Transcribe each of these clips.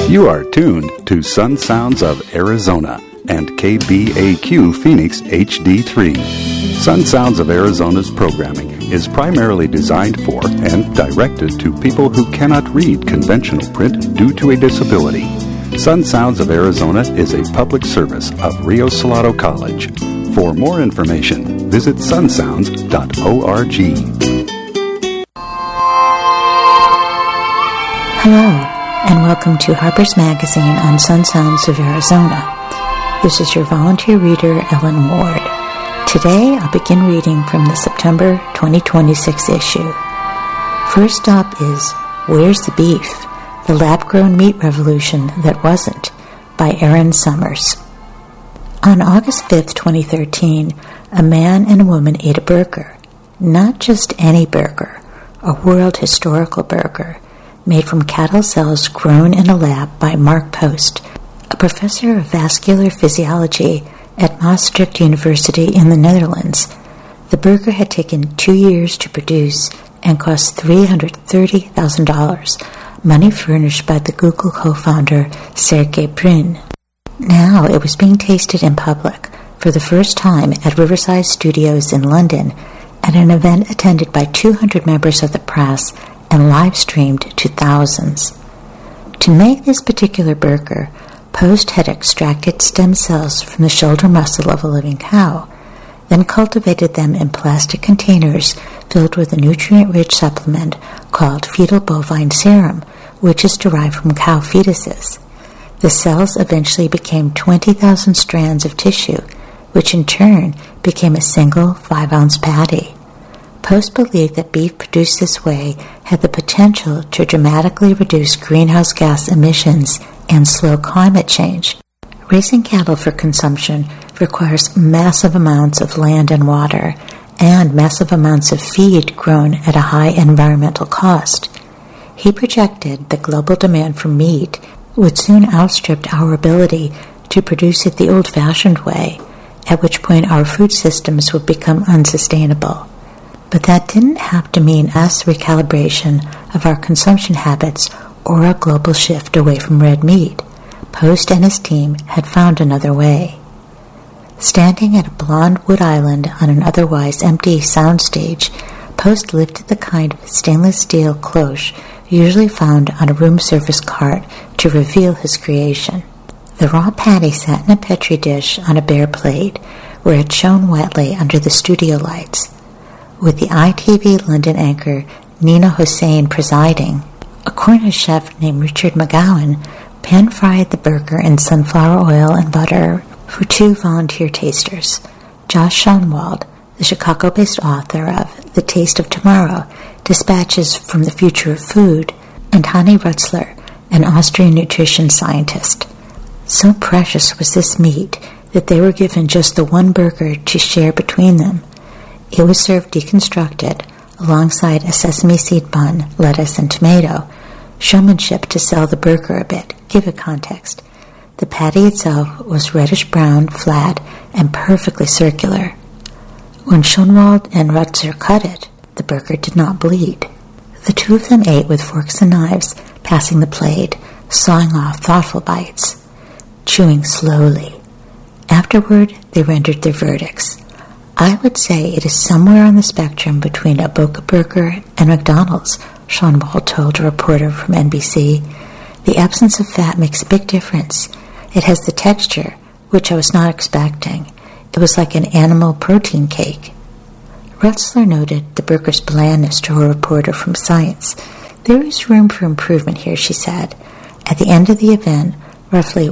You are tuned to Sun Sounds of Arizona and KBAQ Phoenix HD3. Sun Sounds of Arizona's programming is primarily designed for and directed to people who cannot read conventional print due to a disability. Sun Sounds of Arizona is a public service of Rio Salado College. For more information, visit sunsounds.org. Hello, and welcome to Harper's Magazine on Sun Sounds of Arizona. This is your volunteer reader, Ellen Ward. Today, I'll begin reading from the September 2026 issue. First up is Where's the Beef? The Lab-Grown Meat Revolution That Wasn't, by Aaron Summers. On August 5, 2013, a man and a woman ate a burger. Not just any burger, a world historical burger, made from cattle cells grown in a lab by Mark Post, a professor of vascular physiology at Maastricht University in the Netherlands. The burger had taken 2 years to produce and cost $330,000, money furnished by the Google co-founder Sergey Brin. Now it was being tasted in public for the first time at Riverside Studios in London at an event attended by 200 members of the press and live-streamed to thousands. To make this particular burger, Post had extracted stem cells from the shoulder muscle of a living cow, then cultivated them in plastic containers filled with a nutrient-rich supplement called fetal bovine serum, which is derived from cow fetuses. The cells eventually became 20,000 strands of tissue, which in turn became a single 5-ounce patty. Post believed that beef produced this way had the potential to dramatically reduce greenhouse gas emissions and slow climate change. Raising cattle for consumption requires massive amounts of land and water, and massive amounts of feed grown at a high environmental cost. He projected that global demand for meat would soon outstrip our ability to produce it the old-fashioned way, at which point our food systems would become unsustainable. But that didn't have to mean us recalibration of our consumption habits or a global shift away from red meat. Post and his team had found another way. Standing at a blonde wood island on an otherwise empty soundstage, Post lifted the kind of stainless steel cloche usually found on a room service cart to reveal his creation. The raw patty sat in a petri dish on a bare plate, where it shone wetly under the studio lights. With the ITV London anchor Nina Hossain presiding, a Cornish chef named Richard McGowan pan-fried the burger in sunflower oil and butter for 2 volunteer tasters, Josh Schoenwald, the Chicago-based author of The Taste of Tomorrow, Dispatches from the Future of Food, and Hanni Rutzler, an Austrian nutrition scientist. So precious was this meat that they were given just the one burger to share between them. It was served deconstructed, alongside a sesame seed bun, lettuce, and tomato. Showmanship to sell the burger a bit, give it context. The patty itself was reddish-brown, flat, and perfectly circular. When Schoenwald and Rutzer cut it, the burger did not bleed. The two of them ate with forks and knives, passing the plate, sawing off thoughtful bites, chewing slowly. Afterward, they rendered their verdicts. I would say it is somewhere on the spectrum between a Boca Burger and McDonald's, Schoenwald told a reporter from NBC. The absence of fat makes a big difference. It has the texture, which I was not expecting. It was like an animal protein cake. Rutzler noted the burger's blandness to a reporter from Science. There is room for improvement here, she said. At the end of the event, roughly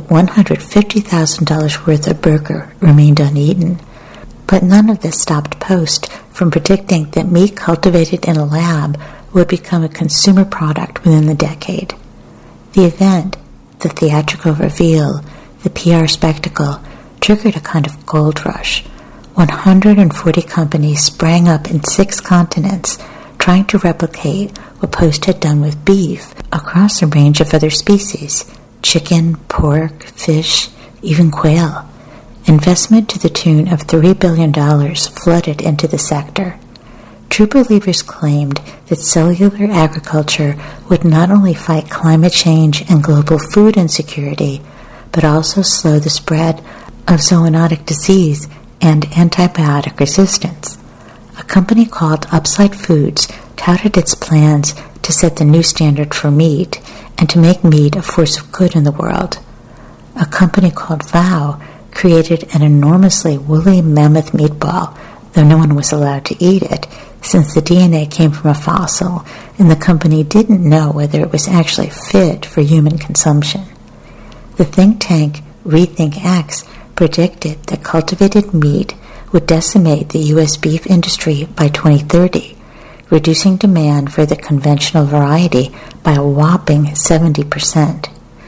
$150,000 worth of burger remained uneaten. But none of this stopped Post from predicting that meat cultivated in a lab would become a consumer product within the decade. The event, the theatrical reveal, the PR spectacle, triggered a kind of gold rush. 140 companies sprang up in 6 continents, trying to replicate what Post had done with beef across a range of other species: chicken, pork, fish, even quail. Investment to the tune of $3 billion flooded into the sector. True believers claimed that cellular agriculture would not only fight climate change and global food insecurity, but also slow the spread of zoonotic disease and antibiotic resistance. A company called Upside Foods touted its plans to set the new standard for meat and to make meat a force of good in the world. A company called Vow created an enormously woolly mammoth meatball, though no one was allowed to eat it, since the DNA came from a fossil and the company didn't know whether it was actually fit for human consumption. The think tank Rethink X predicted that cultivated meat would decimate the U.S. beef industry by 2030, reducing demand for the conventional variety by a whopping 70%.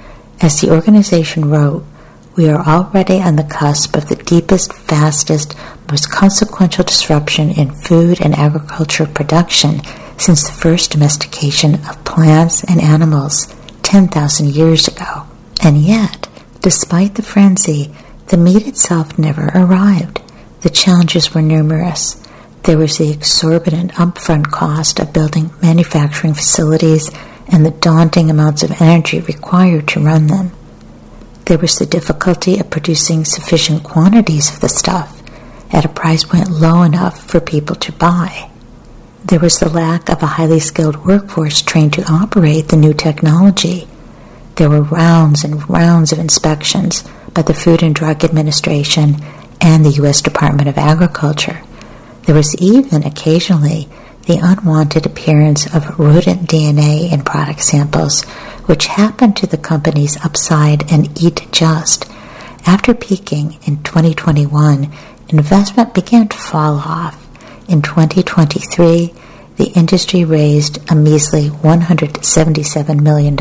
As the organization wrote, "We are already on the cusp of the deepest, fastest, most consequential disruption in food and agriculture production since the first domestication of plants and animals 10,000 years ago." And yet, despite the frenzy, the meat itself never arrived. The challenges were numerous. There was the exorbitant upfront cost of building manufacturing facilities and the daunting amounts of energy required to run them. There was the difficulty of producing sufficient quantities of the stuff at a price point low enough for people to buy. There was the lack of a highly skilled workforce trained to operate the new technology. There were rounds and rounds of inspections by the Food and Drug Administration and the U.S. Department of Agriculture. There was even occasionally the unwanted appearance of rodent DNA in product samples, which happened to the companies Upside and Eat Just. After peaking in 2021, investment began to fall off. In 2023, the industry raised a measly $177 million.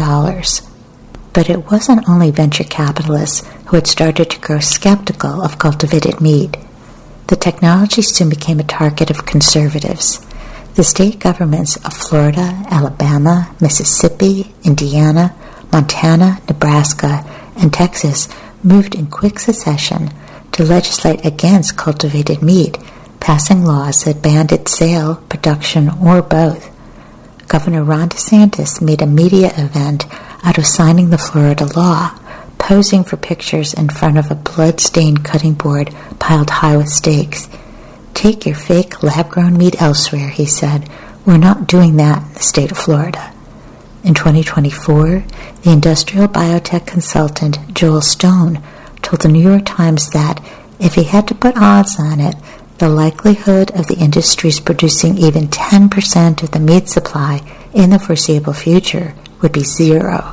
But it wasn't only venture capitalists who had started to grow skeptical of cultivated meat. The technology soon became a target of conservatives. The state governments of Florida, Alabama, Mississippi, Indiana, Montana, Nebraska, and Texas moved in quick succession to legislate against cultivated meat, passing laws that banned its sale, production, or both. Governor Ron DeSantis made a media event out of signing the Florida law, posing for pictures in front of a blood-stained cutting board piled high with stakes. "Take your fake lab-grown meat elsewhere," he said. "We're not doing that in the state of Florida." In 2024, the industrial biotech consultant Joel Stone told the New York Times that if he had to put odds on it, the likelihood of the industries producing even 10% of the meat supply in the foreseeable future would be zero.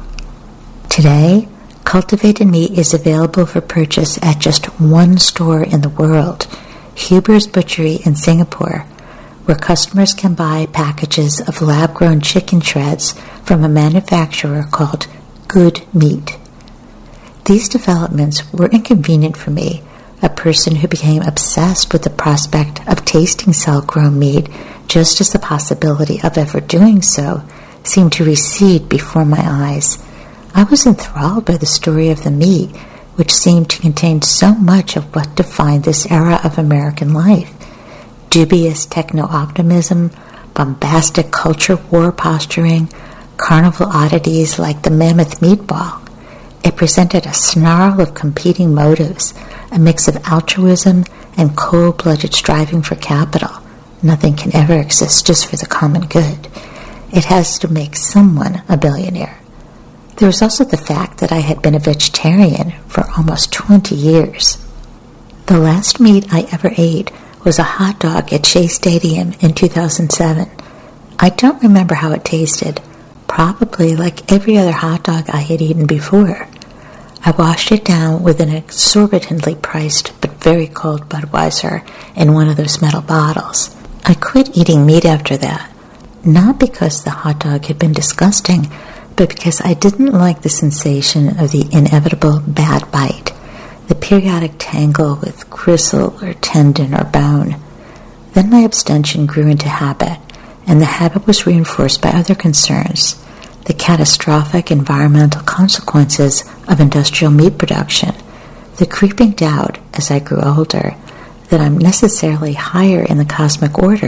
Today, cultivated meat is available for purchase at just one store in the world, Huber's Butchery in Singapore, where customers can buy packages of lab-grown chicken shreds from a manufacturer called Good Meat. These developments were inconvenient for me, a person who became obsessed with the prospect of tasting cell-grown meat, just as the possibility of ever doing so seemed to recede before my eyes. I was enthralled by the story of the meat, which seemed to contain so much of what defined this era of American life. Dubious techno-optimism, bombastic culture war posturing, carnival oddities like the mammoth meatball. It presented a snarl of competing motives, a mix of altruism and cold-blooded striving for capital. Nothing can ever exist just for the common good. It has to make someone a billionaire. There was also the fact that I had been a vegetarian for almost 20 years. The last meat I ever ate was a hot dog at Shea Stadium in 2007. I don't remember how it tasted, probably like every other hot dog I had eaten before. I washed it down with an exorbitantly priced but very cold Budweiser in one of those metal bottles. I quit eating meat after that, not because the hot dog had been disgusting, but because I didn't like the sensation of the inevitable bad bite, the periodic tangle with gristle or tendon or bone. Then my abstention grew into habit, and the habit was reinforced by other concerns, the catastrophic environmental consequences of industrial meat production, the creeping doubt, as I grew older, that I'm necessarily higher in the cosmic order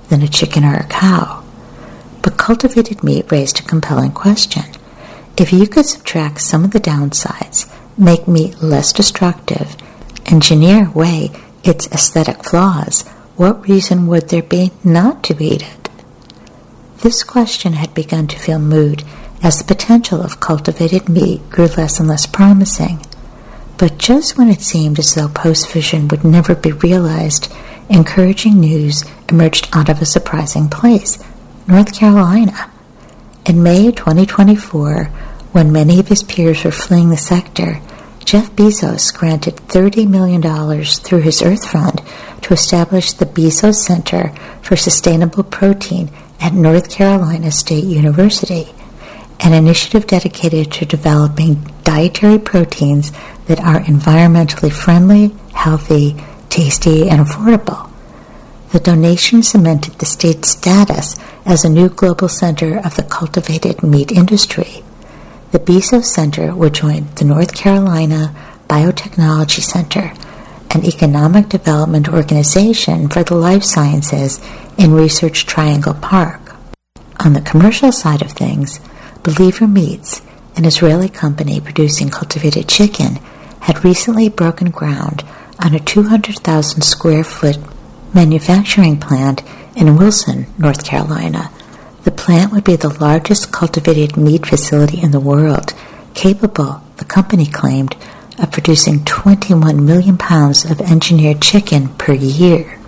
than a chicken or a cow. But cultivated meat raised a compelling question. If you could subtract some of the downsides, make meat less destructive, engineer away its aesthetic flaws, what reason would there be not to eat it? This question had begun to feel moot as the potential of cultivated meat grew less and less promising. But just when it seemed as though post-fission would never be realized, encouraging news emerged out of a surprising place, North Carolina. In May 2024, when many of his peers were fleeing the sector, Jeff Bezos granted $30 million through his Earth Fund to establish the Bezos Center for Sustainable Protein at North Carolina State University, an initiative dedicated to developing dietary proteins that are environmentally friendly, healthy, tasty, and affordable. The donation cemented the state's status as a new global center of the cultivated meat industry. The Bezos Center would join the North Carolina Biotechnology Center, an economic development organization for the life sciences in Research Triangle Park. On the commercial side of things, Believer Meats, an Israeli company producing cultivated chicken, had recently broken ground on a 200,000 square foot manufacturing plant in Wilson, North Carolina. The plant would be the largest cultivated meat facility in the world, capable, the company claimed, of producing 21 million pounds of engineered chicken per year.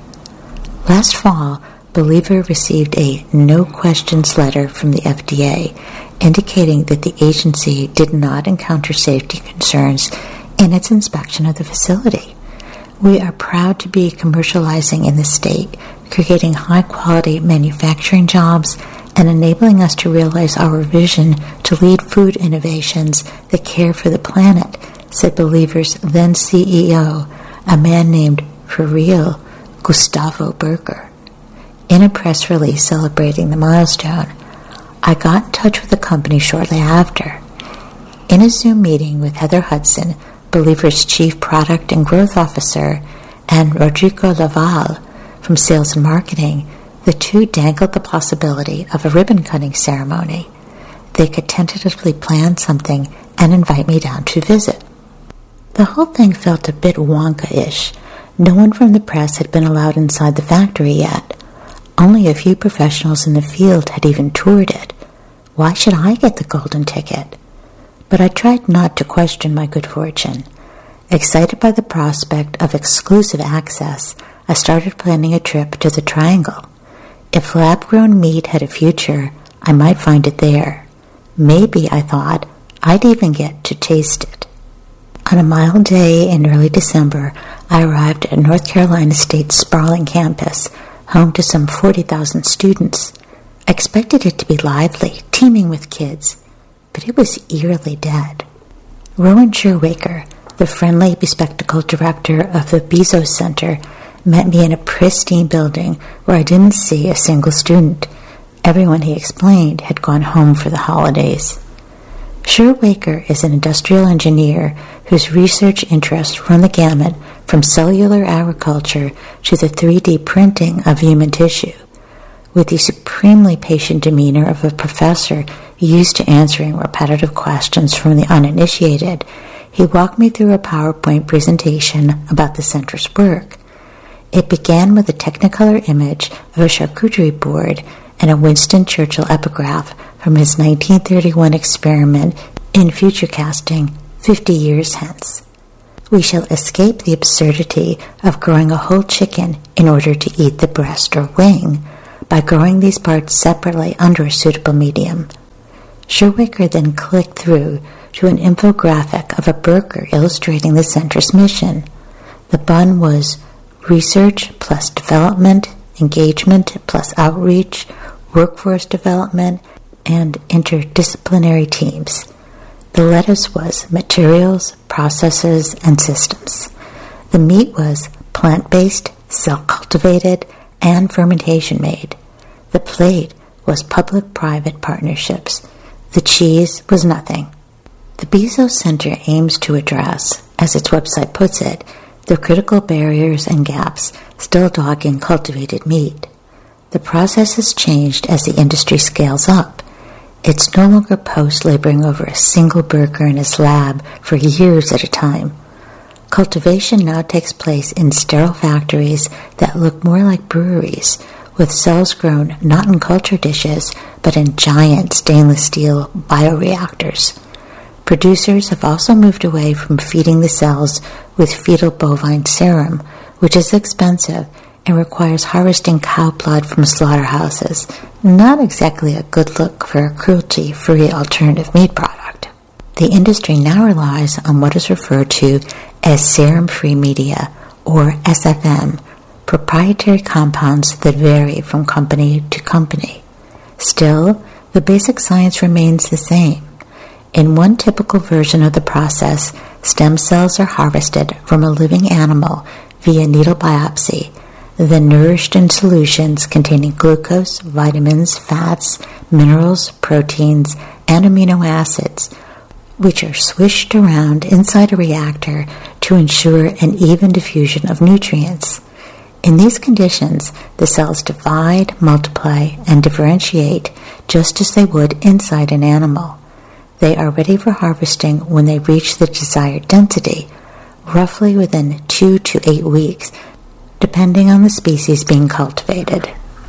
Last fall, Believer received a no-questions letter from the FDA indicating that the agency did not encounter safety concerns in its inspection of the facility. We are proud to be commercializing in the state, creating high-quality manufacturing jobs and enabling us to realize our vision to lead food innovations that care for the planet, said Believer's then CEO, a man named, for real, Gustavo Berger. In a press release celebrating the milestone, I got in touch with the company shortly after. In a Zoom meeting with Heather Hudson, Believer's Chief Product and Growth Officer, and Rodrigo Laval from Sales and Marketing, the two dangled the possibility of a ribbon-cutting ceremony. They could tentatively plan something and invite me down to visit. The whole thing felt a bit Wonka-ish. No one from the press had been allowed inside the factory yet. Only a few professionals in the field had even toured it. Why should I get the golden ticket? But I tried not to question my good fortune. Excited by the prospect of exclusive access, I started planning a trip to the Triangle. If lab-grown meat had a future, I might find it there. Maybe, I thought, I'd even get to taste it. On a mild day in early December, I arrived at North Carolina State's sprawling campus, home to some 40,000 students. I expected it to be lively, teeming with kids, but it was eerily dead. Rowan Sherwaker, the friendly, bespectacled director of the Bezos Center, met me in a pristine building where I didn't see a single student. Everyone, he explained, had gone home for the holidays. Sherwaker is an industrial engineer whose research interests run the gamut from cellular agriculture to the 3D printing of human tissue. With the supremely patient demeanor of a professor used to answering repetitive questions from the uninitiated, he walked me through a PowerPoint presentation about the center's work. It began with a Technicolor image of a charcuterie board and a Winston Churchill epigraph from his 1931 experiment in future casting 50 years hence. We shall escape the absurdity of growing a whole chicken in order to eat the breast or wing by growing these parts separately under a suitable medium. Sherwaker then clicked through to an infographic of a burger illustrating the center's mission. The bun was research plus development, engagement plus outreach, workforce development, and interdisciplinary teams. The lettuce was materials, processes, and systems. The meat was plant-based, cell-cultivated, and fermentation-made. The plate was public-private partnerships. The cheese was nothing. The Bezos Center aims to address, as its website puts it, the critical barriers and gaps still dogging cultivated meat. the process has changed as the industry scales up. It's no longer Post laboring over a single burger in his lab for years at a time. Cultivation now takes place in sterile factories that look more like breweries, with cells grown not in culture dishes, but in giant stainless steel bioreactors. Producers have also moved away from feeding the cells with fetal bovine serum, which is expensive and requires harvesting cow blood from slaughterhouses. Not exactly a good look for a cruelty-free alternative meat product. The industry now relies on what is referred to as serum-free media, or SFM, proprietary compounds that vary from company to company. Still, the basic science remains the same. In one typical version of the process, stem cells are harvested from a living animal via needle biopsy, then nourished in solutions containing glucose, vitamins, fats, minerals, proteins, and amino acids, which are swished around inside a reactor to ensure an even diffusion of nutrients. In these conditions, the cells divide, multiply, and differentiate just as they would inside an animal. They are ready for harvesting when they reach the desired density, roughly within 2 to 8 weeks, depending on the species being cultivated.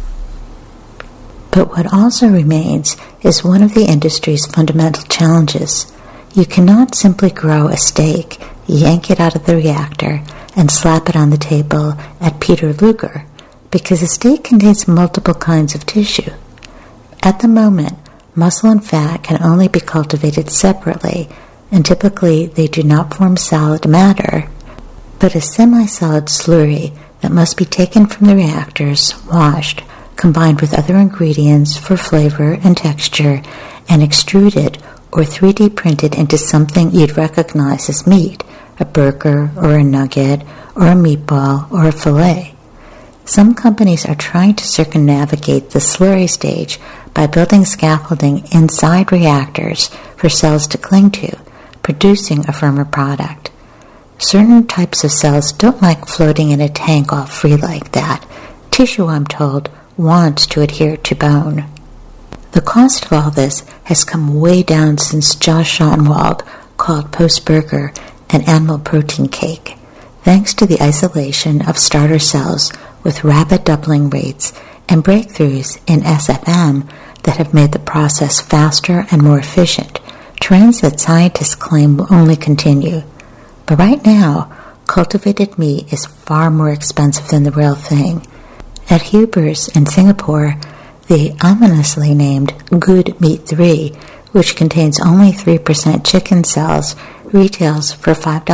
But what also remains is one of the industry's fundamental challenges. You cannot simply grow a steak, yank it out of the reactor, and slap it on the table at Peter Luger, because a steak contains multiple kinds of tissue. At the moment, muscle and fat can only be cultivated separately, and typically they do not form solid matter, but a semi-solid slurry that must be taken from the reactors, washed, combined with other ingredients for flavor and texture, and extruded or 3D printed into something you'd recognize as meat, a burger or a nugget or a meatball or a fillet. Some companies are trying to circumnavigate the slurry stage by building scaffolding inside reactors for cells to cling to, producing a firmer product. Certain types of cells don't like floating in a tank all free like that. Tissue, I'm told, wants to adhere to bone. The cost of all this has come way down since Josh Schonwald called Post Burger an animal protein cake, thanks to the isolation of starter cells with rapid doubling rates and breakthroughs in SFM that have made the process faster and more efficient, trends that scientists claim will only continue. But right now, cultivated meat is far more expensive than the real thing. At Huber's in Singapore, the ominously named Good Meat 3, which contains only 3% chicken cells, retails for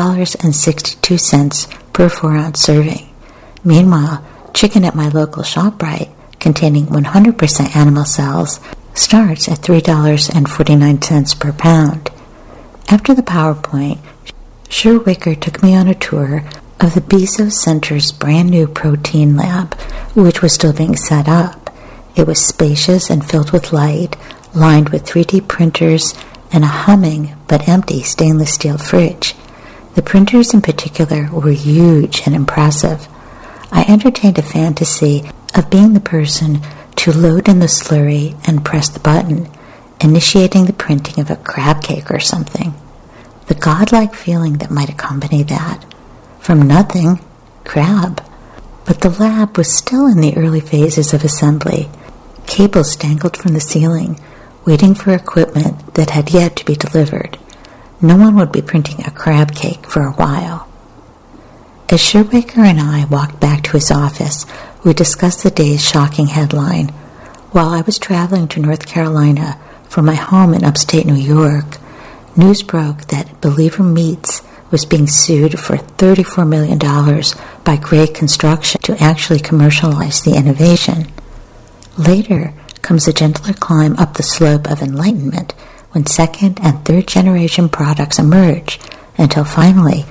$5.62 per 4-ounce serving. Meanwhile, chicken at my local ShopRite, containing 100% animal cells, starts at $3.49 per pound. After the PowerPoint, Sherwicker took me on a tour of the Bezos Center's brand new protein lab, which was still being set up. It was spacious and filled with light, lined with 3D printers and a humming but empty stainless steel fridge. The printers in particular were huge and impressive. I entertained a fantasy of being the person to load in the slurry and press the button, initiating the printing of a crab cake or something. The godlike feeling that might accompany that. From nothing, crab. But the lab was still in the early phases of assembly. Cables dangled from the ceiling, waiting for equipment that had yet to be delivered. No one would be printing a crab cake for a while. As Sherbaker and I walked back to his office, we discussed the day's shocking headline. While I was traveling to North Carolina from my home in upstate New York, news broke that Believer Meats was being sued for $34 million by Gray Construction to actually commercialize the innovation. Later comes a gentler climb up the slope of enlightenment when second and third generation products emerge, until finally